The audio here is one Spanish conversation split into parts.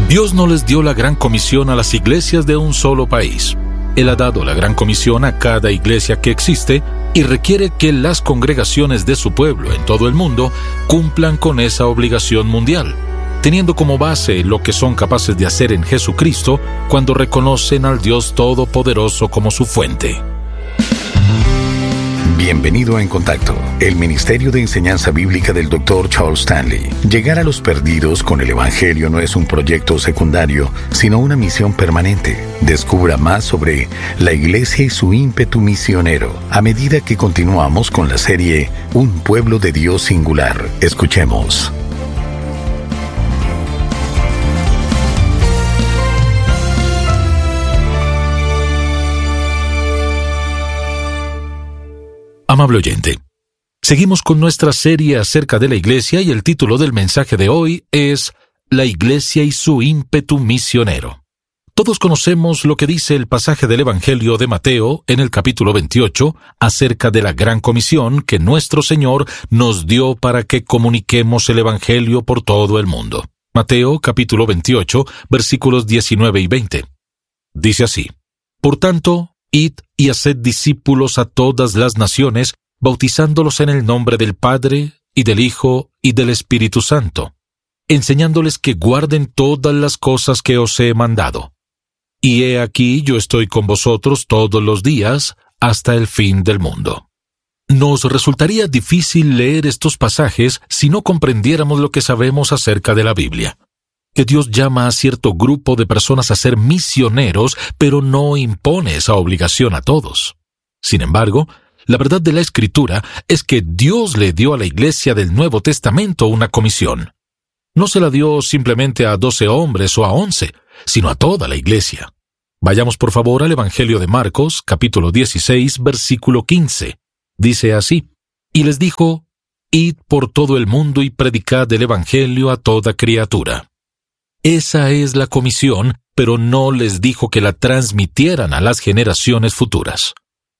Dios no les dio la gran comisión a las iglesias de un solo país. Él ha dado la gran comisión a cada iglesia que existe y requiere que las congregaciones de su pueblo en todo el mundo cumplan con esa obligación mundial, teniendo como base lo que son capaces de hacer en Jesucristo cuando reconocen al Dios Todopoderoso como su fuente. Bienvenido a En Contacto, el Ministerio de Enseñanza Bíblica del Dr. Charles Stanley. Llegar a los perdidos con el Evangelio no es un proyecto secundario, sino una misión permanente. Descubra más sobre la Iglesia y su ímpetu misionero a medida que continuamos con la serie Un Pueblo de Dios Singular. Escuchemos. Amable oyente, seguimos con nuestra serie acerca de la Iglesia y el título del mensaje de hoy es La Iglesia y su ímpetu misionero. Todos conocemos lo que dice el pasaje del Evangelio de Mateo en el capítulo 28 acerca de la gran comisión que nuestro Señor nos dio para que comuniquemos el Evangelio por todo el mundo. Mateo capítulo 28, versículos 19 y 20. Dice así: Por tanto, id y haced discípulos a todas las naciones, bautizándolos en el nombre del Padre, y del Hijo, y del Espíritu Santo, enseñándoles que guarden todas las cosas que os he mandado. Y he aquí yo estoy con vosotros todos los días, hasta el fin del mundo. Nos resultaría difícil leer estos pasajes si no comprendiéramos lo que sabemos acerca de la Biblia. Que Dios llama a cierto grupo de personas a ser misioneros, pero no impone esa obligación a todos. Sin embargo, la verdad de la Escritura es que Dios le dio a la Iglesia del Nuevo Testamento una comisión. No se la dio simplemente a 12 hombres o a 11, sino a toda la Iglesia. Vayamos por favor al Evangelio de Marcos, capítulo 16, versículo 15. Dice así: Y les dijo: Id por todo el mundo y predicad el Evangelio a toda criatura. Esa es la comisión, pero no les dijo que la transmitieran a las generaciones futuras.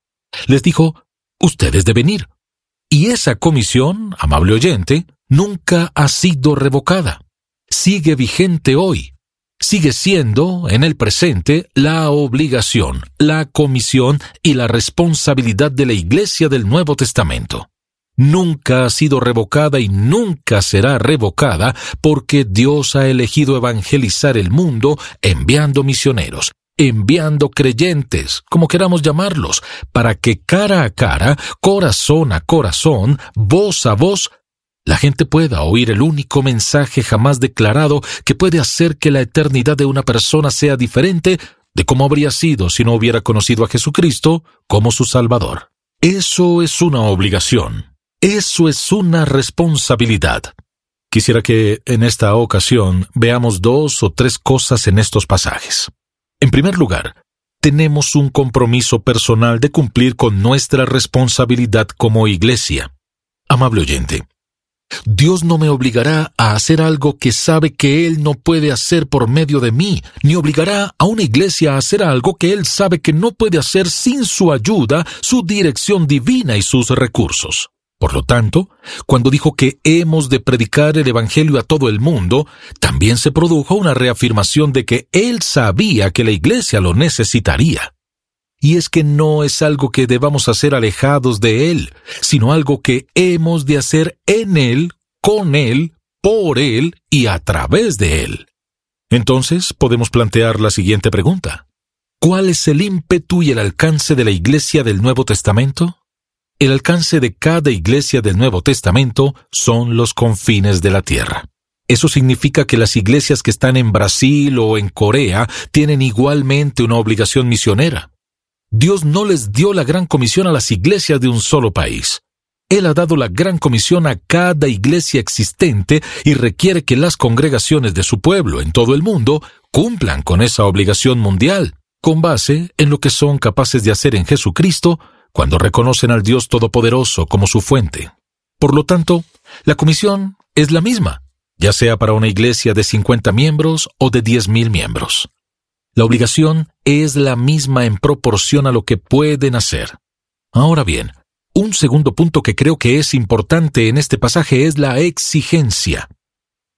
Les dijo: ustedes deben ir. Y esa comisión, amable oyente, nunca ha sido revocada. Sigue vigente hoy. Sigue siendo, en el presente, la obligación, la comisión y la responsabilidad de la Iglesia del Nuevo Testamento. Nunca ha sido revocada y nunca será revocada porque Dios ha elegido evangelizar el mundo enviando misioneros, enviando creyentes, como queramos llamarlos, para que cara a cara, corazón a corazón, voz a voz, la gente pueda oír el único mensaje jamás declarado que puede hacer que la eternidad de una persona sea diferente de cómo habría sido si no hubiera conocido a Jesucristo como su Salvador. Eso es una obligación. Eso es una responsabilidad. Quisiera que en esta ocasión veamos 2 o 3 cosas en estos pasajes. En primer lugar, tenemos un compromiso personal de cumplir con nuestra responsabilidad como iglesia. Amable oyente, Dios no me obligará a hacer algo que sabe que Él no puede hacer por medio de mí, ni obligará a una iglesia a hacer algo que Él sabe que no puede hacer sin su ayuda, su dirección divina y sus recursos. Por lo tanto, cuando dijo que hemos de predicar el Evangelio a todo el mundo, también se produjo una reafirmación de que Él sabía que la iglesia lo necesitaría. Y es que no es algo que debamos hacer alejados de Él, sino algo que hemos de hacer en Él, con Él, por Él y a través de Él. Entonces, podemos plantear la siguiente pregunta: ¿cuál es el ímpetu y el alcance de la iglesia del Nuevo Testamento? El alcance de cada iglesia del Nuevo Testamento son los confines de la tierra. Eso significa que las iglesias que están en Brasil o en Corea tienen igualmente una obligación misionera. Dios no les dio la gran comisión a las iglesias de un solo país. Él ha dado la gran comisión a cada iglesia existente y requiere que las congregaciones de su pueblo en todo el mundo cumplan con esa obligación mundial, con base en lo que son capaces de hacer en Jesucristo cuando reconocen al Dios Todopoderoso como su fuente. Por lo tanto, la comisión es la misma, ya sea para una iglesia de 50 miembros o de 10,000 miembros. La obligación es la misma en proporción a lo que pueden hacer. Ahora bien, un segundo punto que creo que es importante en este pasaje es la exigencia.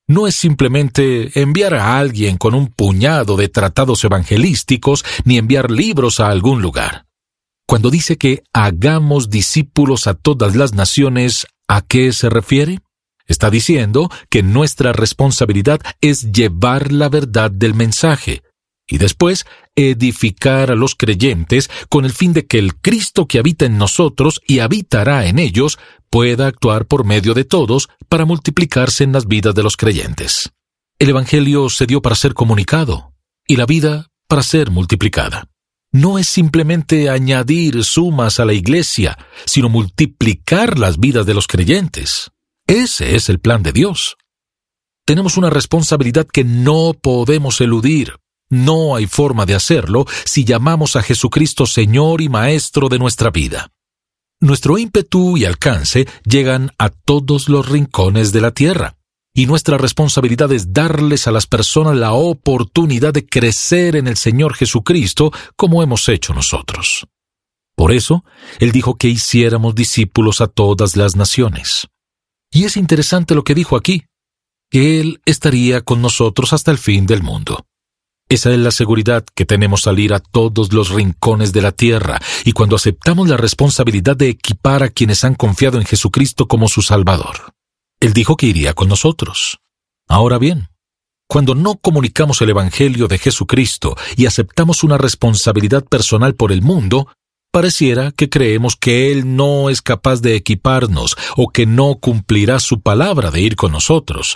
no es simplemente enviar a alguien con un puñado de tratados evangelísticos ni enviar libros a algún lugar. Cuando dice que hagamos discípulos a todas las naciones, ¿a qué se refiere? Está diciendo que nuestra responsabilidad es llevar la verdad del mensaje y después edificar a los creyentes con el fin de que el Cristo que habita en nosotros y habitará en ellos pueda actuar por medio de todos para multiplicarse en las vidas de los creyentes. El Evangelio se dio para ser comunicado y la vida para ser multiplicada. No es simplemente añadir sumas a la iglesia, sino multiplicar las vidas de los creyentes. Ese es el plan de Dios. Tenemos una responsabilidad que no podemos eludir. No hay forma de hacerlo si llamamos a Jesucristo Señor y Maestro de nuestra vida. Nuestro ímpetu y alcance llegan a todos los rincones de la tierra, y nuestra responsabilidad es darles a las personas la oportunidad de crecer en el Señor Jesucristo como hemos hecho nosotros. Por eso, Él dijo que hiciéramos discípulos a todas las naciones. Y es interesante lo que dijo aquí, que Él estaría con nosotros hasta el fin del mundo. Esa es la seguridad que tenemos al ir a todos los rincones de la tierra, y cuando aceptamos la responsabilidad de equipar a quienes han confiado en Jesucristo como su Salvador. Él dijo que iría con nosotros. Ahora bien, cuando no comunicamos el Evangelio de Jesucristo y aceptamos una responsabilidad personal por el mundo, pareciera que creemos que Él no es capaz de equiparnos o que no cumplirá su palabra de ir con nosotros.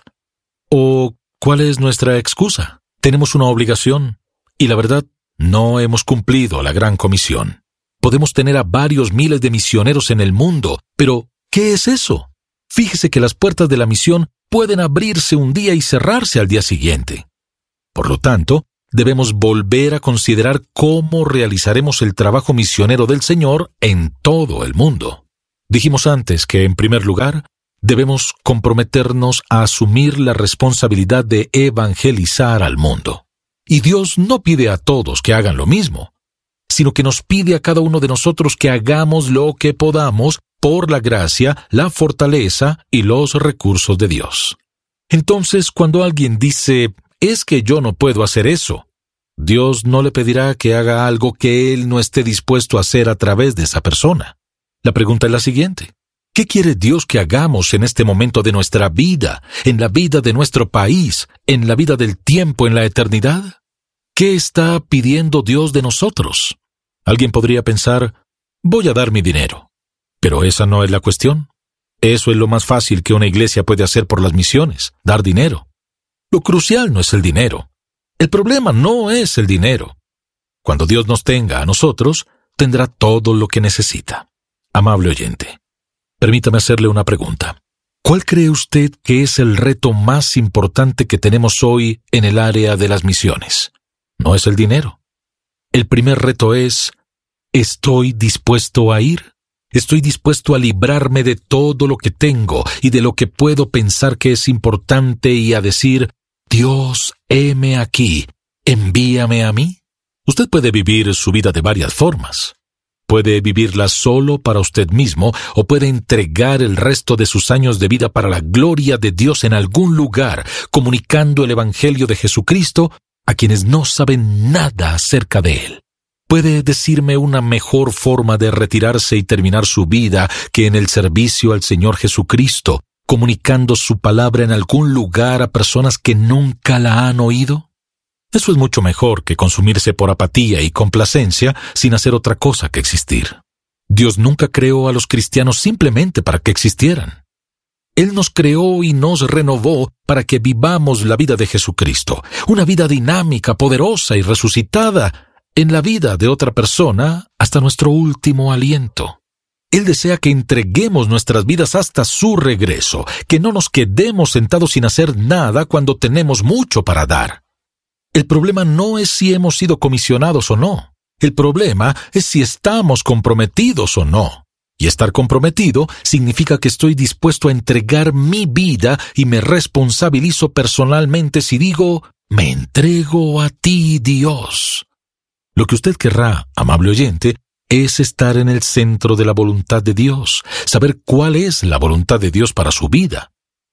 ¿O cuál es nuestra excusa? Tenemos una obligación, y la verdad, no hemos cumplido la gran comisión. Podemos tener a varios miles de misioneros en el mundo, pero ¿qué es eso? Fíjese que las puertas de la misión pueden abrirse un día y cerrarse al día siguiente. Por lo tanto, debemos volver a considerar cómo realizaremos el trabajo misionero del Señor en todo el mundo. Dijimos antes que, en primer lugar, debemos comprometernos a asumir la responsabilidad de evangelizar al mundo. Y Dios no pide a todos que hagan lo mismo, sino que nos pide a cada uno de nosotros que hagamos lo que podamos por la gracia, la fortaleza y los recursos de Dios. Entonces, cuando alguien dice, «Es que yo no puedo hacer eso», Dios no le pedirá que haga algo que Él no esté dispuesto a hacer a través de esa persona. La pregunta es la siguiente. ¿Qué quiere Dios que hagamos en este momento de nuestra vida, en la vida de nuestro país, en la vida del tiempo, en la eternidad? ¿Qué está pidiendo Dios de nosotros? Alguien podría pensar, voy a dar mi dinero. Pero esa no es la cuestión. Eso es lo más fácil que una iglesia puede hacer por las misiones, dar dinero. Lo crucial no es el dinero. El problema no es el dinero. Cuando Dios nos tenga a nosotros, tendrá todo lo que necesita. Amable oyente, permítame hacerle una pregunta. ¿Cuál cree usted que es el reto más importante que tenemos hoy en el área de las misiones? No es el dinero. El primer reto es, ¿estoy dispuesto a ir? ¿Estoy dispuesto a librarme de todo lo que tengo y de lo que puedo pensar que es importante y a decir, Dios, heme aquí, envíame a mí? Usted puede vivir su vida de varias formas. Puede vivirla solo para usted mismo o puede entregar el resto de sus años de vida para la gloria de Dios en algún lugar, comunicando el Evangelio de Jesucristo a quienes no saben nada acerca de Él. ¿Puede decirme una mejor forma de retirarse y terminar su vida que en el servicio al Señor Jesucristo, comunicando su palabra en algún lugar a personas que nunca la han oído? Eso es mucho mejor que consumirse por apatía y complacencia sin hacer otra cosa que existir. Dios nunca creó a los cristianos simplemente para que existieran. Él nos creó y nos renovó para que vivamos la vida de Jesucristo, una vida dinámica, poderosa y resucitada en la vida de otra persona hasta nuestro último aliento. Él desea que entreguemos nuestras vidas hasta su regreso, que no nos quedemos sentados sin hacer nada cuando tenemos mucho para dar. El problema no es si hemos sido comisionados o no. El problema es si estamos comprometidos o no. Y estar comprometido significa que estoy dispuesto a entregar mi vida y me responsabilizo personalmente si digo, me entrego a ti, Dios. Lo que usted querrá, amable oyente, es estar en el centro de la voluntad de Dios, saber cuál es la voluntad de Dios para su vida.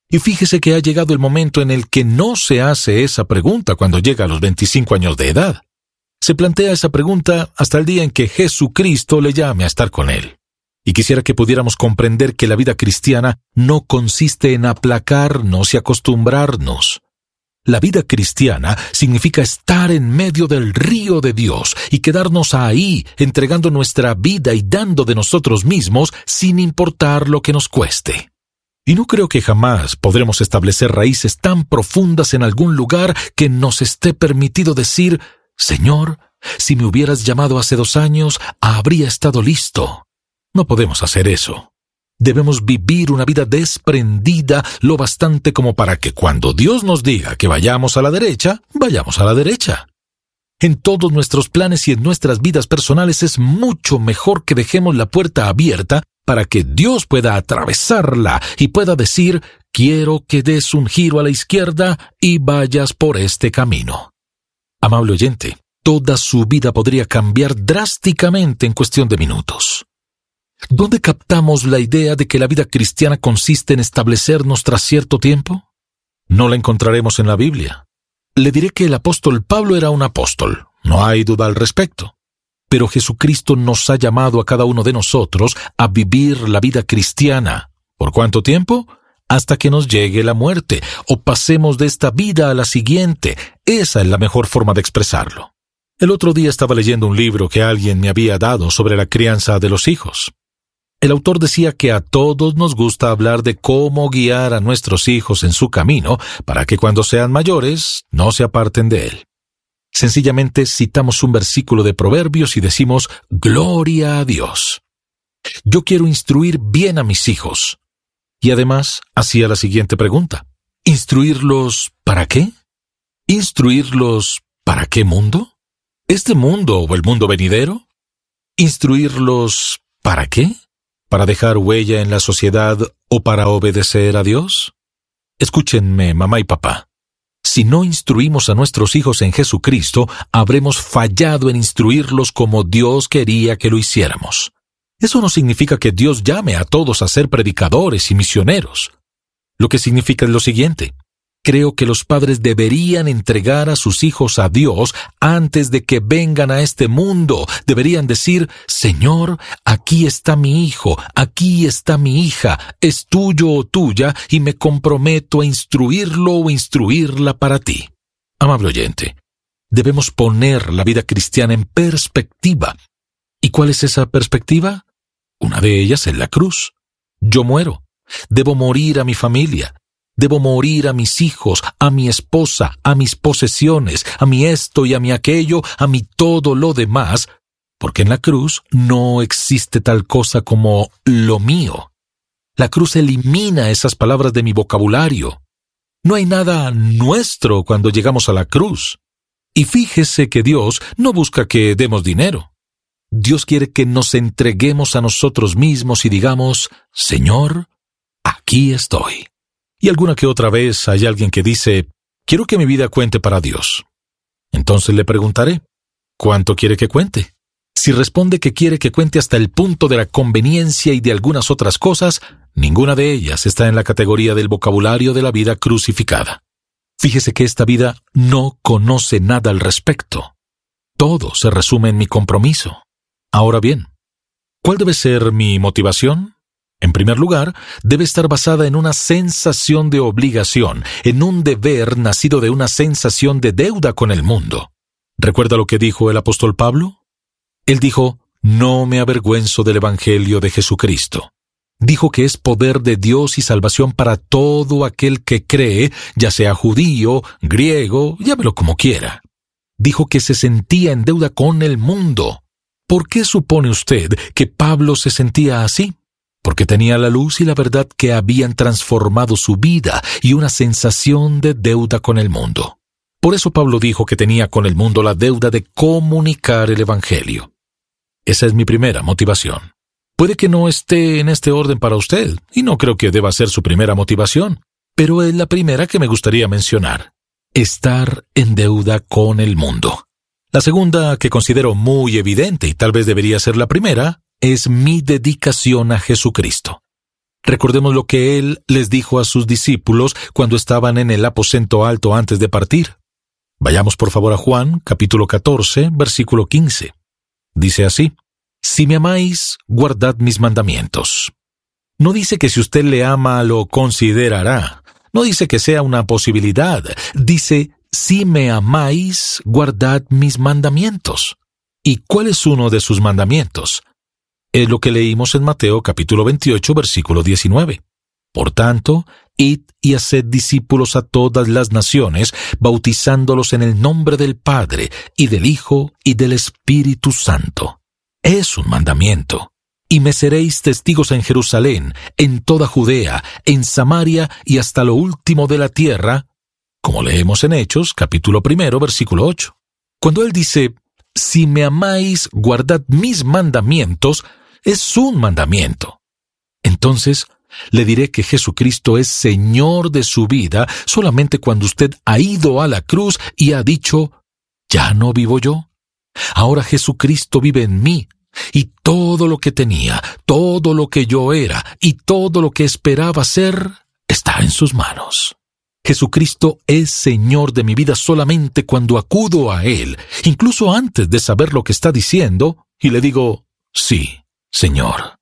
Y fíjese que ha llegado el momento en el que no se hace esa pregunta cuando llega a los 25 años de edad. Se plantea esa pregunta hasta el día en que Jesucristo le llame a estar con él. Y quisiera que pudiéramos comprender que la vida cristiana no consiste en aplacarnos y acostumbrarnos. La vida cristiana significa estar en medio del río de Dios y quedarnos ahí, entregando nuestra vida y dando de nosotros mismos sin importar lo que nos cueste. Y no creo que jamás podremos establecer raíces tan profundas en algún lugar que nos esté permitido decir: Señor, si me hubieras llamado hace 2 años, habría estado listo. No podemos hacer eso. Debemos vivir una vida desprendida lo bastante como para que cuando Dios nos diga que vayamos a la derecha, vayamos a la derecha. En todos nuestros planes y en nuestras vidas personales es mucho mejor que dejemos la puerta abierta para que Dios pueda atravesarla y pueda decir: quiero que des un giro a la izquierda y vayas por este camino. Amable oyente, toda su vida podría cambiar drásticamente en cuestión de minutos. ¿Dónde captamos la idea de que la vida cristiana consiste en establecernos tras cierto tiempo? No la encontraremos en la Biblia. Le diré que el apóstol Pablo era un apóstol, no hay duda al respecto. Pero Jesucristo nos ha llamado a cada uno de nosotros a vivir la vida cristiana. ¿Por cuánto tiempo? Hasta que nos llegue la muerte, o pasemos de esta vida a la siguiente. Esa es la mejor forma de expresarlo. El otro día estaba leyendo un libro que alguien me había dado sobre la crianza de los hijos. El autor decía que a todos nos gusta hablar de cómo guiar a nuestros hijos en su camino para que cuando sean mayores no se aparten de él. Sencillamente citamos un versículo de Proverbios y decimos: «Gloria a Dios». Yo quiero instruir bien a mis hijos. Y además hacía la siguiente pregunta: ¿instruirlos para qué? ¿Instruirlos para qué mundo? ¿Este mundo o el mundo venidero? ¿Instruirlos para qué? ¿Para dejar huella en la sociedad o para obedecer a Dios? Escúchenme, mamá y papá. Si no instruimos a nuestros hijos en Jesucristo, habremos fallado en instruirlos como Dios quería que lo hiciéramos. Eso no significa que Dios llame a todos a ser predicadores y misioneros. Lo que significa es lo siguiente: creo que los padres deberían entregar a sus hijos a Dios antes de que vengan a este mundo. Deberían decir: Señor, aquí está mi hijo, aquí está mi hija, es tuyo o tuya y me comprometo a instruirlo o instruirla para ti. Amable oyente, debemos poner la vida cristiana en perspectiva. ¿Y cuál es esa perspectiva? Una de ellas es la cruz. Yo muero. Debo morir a mi familia. Debo morir a mis hijos, a mi esposa, a mis posesiones, a mi esto y a mi aquello, a mi todo lo demás, porque en la cruz no existe tal cosa como lo mío. La cruz elimina esas palabras de mi vocabulario. No hay nada nuestro cuando llegamos a la cruz. Y fíjese que Dios no busca que demos dinero. Dios quiere que nos entreguemos a nosotros mismos y digamos: Señor, aquí estoy. Y alguna que otra vez hay alguien que dice: quiero que mi vida cuente para Dios. Entonces le preguntaré: ¿cuánto quiere que cuente? Si responde que quiere que cuente hasta el punto de la conveniencia y de algunas otras cosas, ninguna de ellas está en la categoría del vocabulario de la vida crucificada. Fíjese que esta vida no conoce nada al respecto. Todo se resume en mi compromiso. Ahora bien, ¿cuál debe ser mi motivación? En primer lugar, debe estar basada en una sensación de obligación, en un deber nacido de una sensación de deuda con el mundo. ¿Recuerda lo que dijo el apóstol Pablo? Él dijo: «No me avergüenzo del Evangelio de Jesucristo». Dijo que es poder de Dios y salvación para todo aquel que cree, ya sea judío, griego, llámelo como quiera. Dijo que se sentía en deuda con el mundo. ¿Por qué supone usted que Pablo se sentía así? Porque tenía la luz y la verdad que habían transformado su vida y una sensación de deuda con el mundo. Por eso Pablo dijo que tenía con el mundo la deuda de comunicar el Evangelio. Esa es mi primera motivación. Puede que no esté en este orden para usted, y no creo que deba ser su primera motivación, pero es la primera que me gustaría mencionar: estar en deuda con el mundo. La segunda, que considero muy evidente y tal vez debería ser la primera, es mi dedicación a Jesucristo. Recordemos lo que Él les dijo a sus discípulos cuando estaban en el aposento alto antes de partir. Vayamos por favor a Juan, capítulo 14, versículo 15. Dice así: Si me amáis, guardad mis mandamientos. No dice que si usted le ama lo considerará. No dice que sea una posibilidad. Dice: si me amáis, guardad mis mandamientos. ¿Y cuál es uno de sus mandamientos? Es lo que leímos en Mateo capítulo 28, versículo 19. Por tanto, id y haced discípulos a todas las naciones, bautizándolos en el nombre del Padre, y del Hijo, y del Espíritu Santo. Es un mandamiento. Y me seréis testigos en Jerusalén, en toda Judea, en Samaria y hasta lo último de la tierra, como leemos en Hechos, capítulo 1, versículo 8. Cuando Él dice: si me amáis, guardad mis mandamientos, es un mandamiento. Entonces, le diré que Jesucristo es Señor de su vida solamente cuando usted ha ido a la cruz y ha dicho: ya no vivo yo. Ahora Jesucristo vive en mí, y todo lo que tenía, todo lo que yo era y todo lo que esperaba ser, está en sus manos. Jesucristo es Señor de mi vida solamente cuando acudo a Él, incluso antes de saber lo que está diciendo, y le digo: sí, Señor.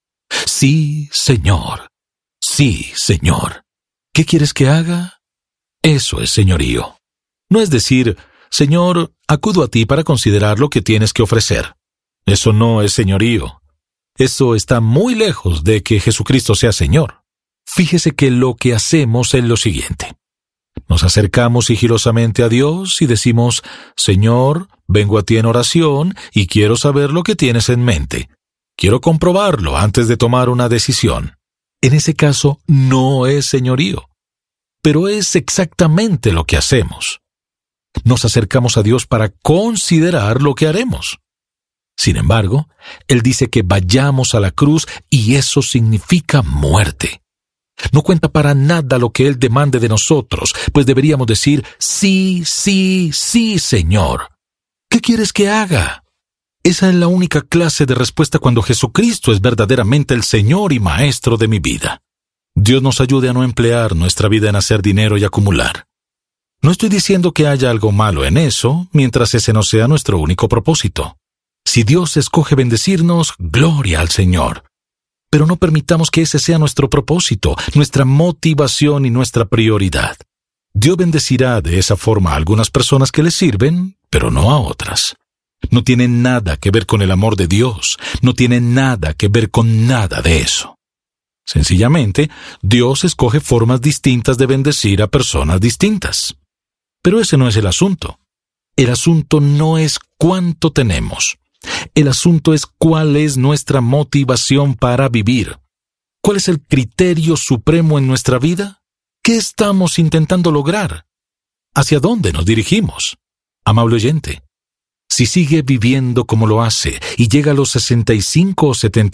Sí, Señor. Sí, Señor. ¿Qué quieres que haga? Eso es señorío. No es decir: Señor, acudo a ti para considerar lo que tienes que ofrecer. Eso no es señorío. Eso está muy lejos de que Jesucristo sea Señor. Fíjese que lo que hacemos es lo siguiente. Nos acercamos sigilosamente a Dios y decimos: Señor, vengo a ti en oración y quiero saber lo que tienes en mente. Quiero comprobarlo antes de tomar una decisión. En ese caso, no es señorío. Pero es exactamente lo que hacemos. Nos acercamos a Dios para considerar lo que haremos. Sin embargo, Él dice que vayamos a la cruz y eso significa muerte. No cuenta para nada lo que Él demande de nosotros, pues deberíamos decir: sí, sí, sí, Señor. ¿Qué quieres que haga? Esa es la única clase de respuesta cuando Jesucristo es verdaderamente el Señor y Maestro de mi vida. Dios nos ayude a no emplear nuestra vida en hacer dinero y acumular. No estoy diciendo que haya algo malo en eso, mientras ese no sea nuestro único propósito. Si Dios escoge bendecirnos, gloria al Señor. Pero no permitamos que ese sea nuestro propósito, nuestra motivación y nuestra prioridad. Dios bendecirá de esa forma a algunas personas que le sirven, pero no a otras. No tiene nada que ver con el amor de Dios, no tiene nada que ver con nada de eso. Sencillamente, Dios escoge formas distintas de bendecir a personas distintas. Pero ese no es el asunto. El asunto no es cuánto tenemos. El asunto es cuál es nuestra motivación para vivir. ¿Cuál es el criterio supremo en nuestra vida? ¿Qué estamos intentando lograr? ¿Hacia dónde nos dirigimos? Amable oyente, si sigue viviendo como lo hace y llega a los 65 o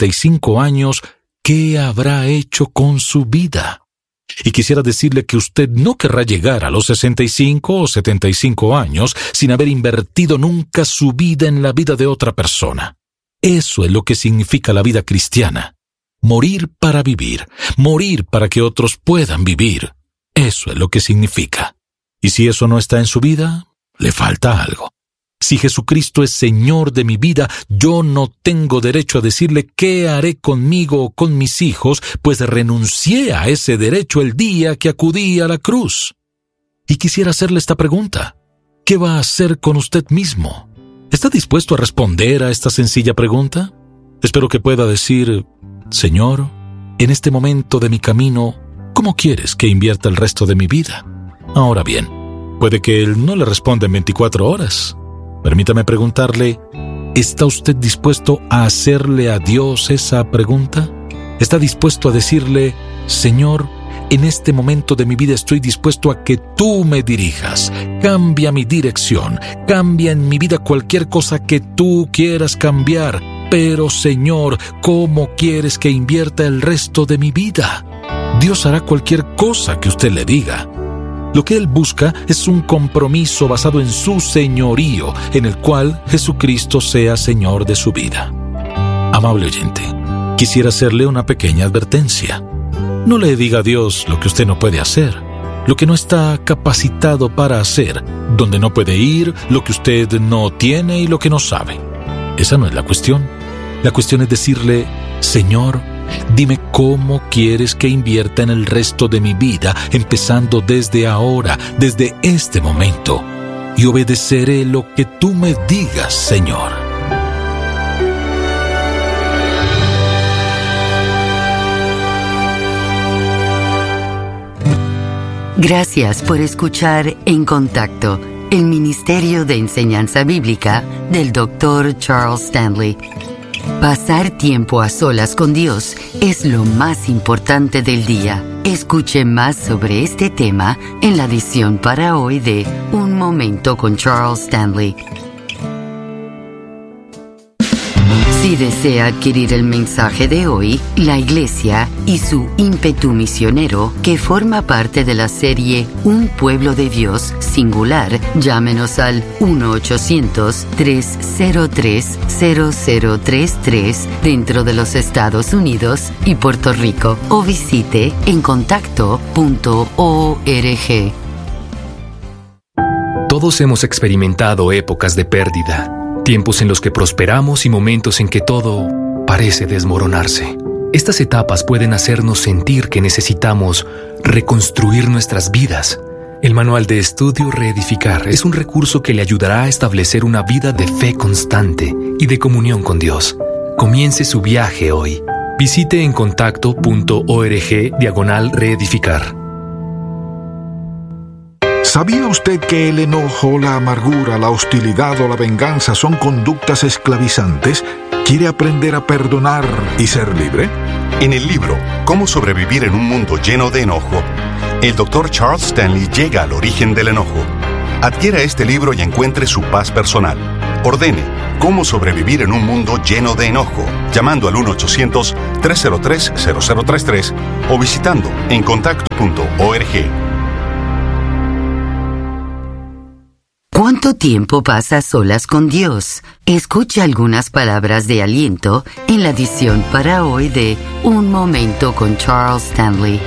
75 años, ¿qué habrá hecho con su vida? Y quisiera decirle que usted no querrá llegar a los 65 o 75 años sin haber invertido nunca su vida en la vida de otra persona. Eso es lo que significa la vida cristiana. Morir para vivir, morir para que otros puedan vivir. Eso es lo que significa. Y si eso no está en su vida, le falta algo. Si Jesucristo es Señor de mi vida, yo no tengo derecho a decirle qué haré conmigo o con mis hijos, pues renuncié a ese derecho el día que acudí a la cruz. Y quisiera hacerle esta pregunta: ¿qué va a hacer con usted mismo? ¿Está dispuesto a responder a esta sencilla pregunta? Espero que pueda decir: Señor, en este momento de mi camino, ¿cómo quieres que invierta el resto de mi vida? Ahora bien, puede que Él no le responda en 24 horas. Permítame preguntarle: ¿está usted dispuesto a hacerle a Dios esa pregunta? ¿Está dispuesto a decirle: Señor, en este momento de mi vida estoy dispuesto a que tú me dirijas, cambia mi dirección, cambia en mi vida cualquier cosa que tú quieras cambiar, pero Señor, ¿cómo quieres que invierta el resto de mi vida? Dios hará cualquier cosa que usted le diga. Lo que Él busca es un compromiso basado en su señorío, en el cual Jesucristo sea Señor de su vida. Amable oyente, quisiera hacerle una pequeña advertencia. No le diga a Dios lo que usted no puede hacer, lo que no está capacitado para hacer, donde no puede ir, lo que usted no tiene y lo que no sabe. Esa no es la cuestión. La cuestión es decirle: Señor, dime cómo quieres que invierta en el resto de mi vida, empezando desde ahora, desde este momento, y obedeceré lo que tú me digas, Señor. Gracias por escuchar En Contacto, el Ministerio de Enseñanza Bíblica del Dr. Charles Stanley. Pasar tiempo a solas con Dios es lo más importante del día. Escuche más sobre este tema en la edición para hoy de Un Momento con Charles Stanley. Si desea adquirir el mensaje de hoy, la Iglesia y su ímpetu misionero, que forma parte de la serie Un Pueblo de Dios singular, llámenos al 1-800-303-0033 dentro de los Estados Unidos y Puerto Rico, o visite encontacto.org. Todos hemos experimentado épocas de pérdida. Tiempos en los que prosperamos y momentos en que todo parece desmoronarse. Estas etapas pueden hacernos sentir que necesitamos reconstruir nuestras vidas. El manual de estudio Reedificar es un recurso que le ayudará a establecer una vida de fe constante y de comunión con Dios. Comience su viaje hoy. Visite encontacto.org/reedificar. ¿Sabía usted que el enojo, la amargura, la hostilidad o la venganza son conductas esclavizantes? ¿Quiere aprender a perdonar y ser libre? En el libro Cómo sobrevivir en un mundo lleno de enojo, el Dr. Charles Stanley llega al origen del enojo. Adquiera este libro y encuentre su paz personal. Ordene Cómo sobrevivir en un mundo lleno de enojo, llamando al 1-800-303-0033 o visitando encontacto.org. ¿Cuánto tiempo pasa a solas con Dios? Escucha algunas palabras de aliento en la edición para hoy de Un Momento con Charles Stanley.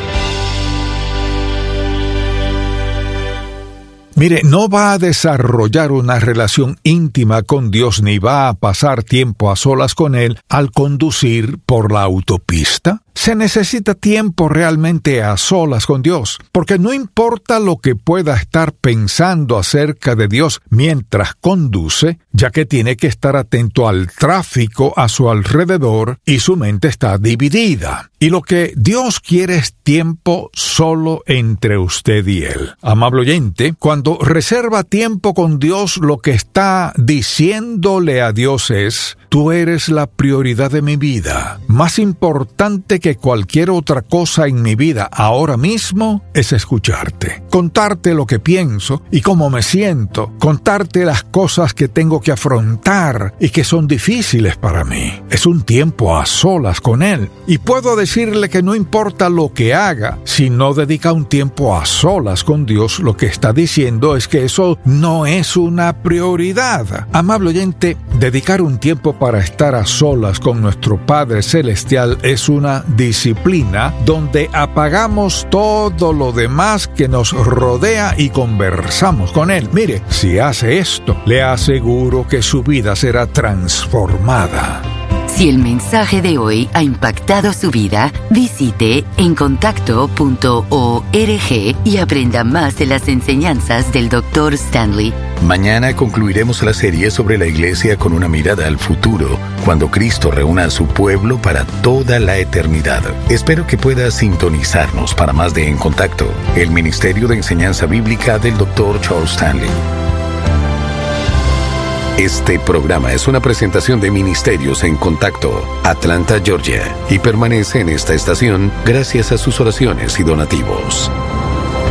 Mire, no va a desarrollar una relación íntima con Dios ni va a pasar tiempo a solas con Él al conducir por la autopista. Se necesita tiempo realmente a solas con Dios, porque no importa lo que pueda estar pensando acerca de Dios mientras conduce, ya que tiene que estar atento al tráfico a su alrededor y su mente está dividida. Y lo que Dios quiere es tiempo solo entre usted y Él. Amable oyente, cuando reserva tiempo con Dios, lo que está diciéndole a Dios es: tú eres la prioridad de mi vida. Más importante que cualquier otra cosa en mi vida ahora mismo es escucharte, contarte lo que pienso y cómo me siento, contarte las cosas que tengo que afrontar y que son difíciles para mí. Es un tiempo a solas con Él. Y puedo decirle que no importa lo que haga, si no dedica un tiempo a solas con Dios, lo que está diciendo es que eso no es una prioridad. Amable oyente, dedicar un tiempo para estar a solas con nuestro Padre Celestial es una disciplina donde apagamos todo lo demás que nos rodea y conversamos con Él. Mire, si hace esto, le aseguro que su vida será transformada. Si el mensaje de hoy ha impactado su vida, visite encontacto.org y aprenda más de las enseñanzas del Dr. Stanley. Mañana concluiremos la serie sobre la Iglesia con una mirada al futuro, cuando Cristo reúna a su pueblo para toda la eternidad. Espero que pueda sintonizarnos para más de En Contacto, el Ministerio de Enseñanza Bíblica del Dr. Charles Stanley. Este programa es una presentación de Ministerios en Contacto, Atlanta, Georgia, y permanece en esta estación gracias a sus oraciones y donativos.